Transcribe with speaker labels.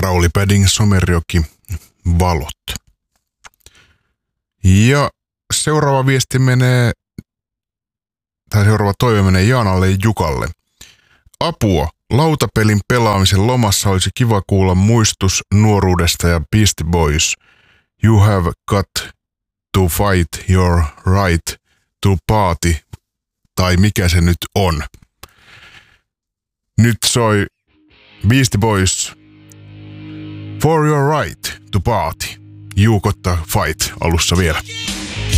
Speaker 1: Rauli Padding, Somerjoki, Valot. Ja seuraava toive menee Jaanalle ja Jukalle. Apua! Lautapelin pelaamisen lomassa olisi kiva kuulla muistus nuoruudesta ja Beastie Boys. You have got to fight your right to party. Tai mikä se nyt on. Nyt soi Beastie Boys. For your right to party. Juukotta fight alussa vielä.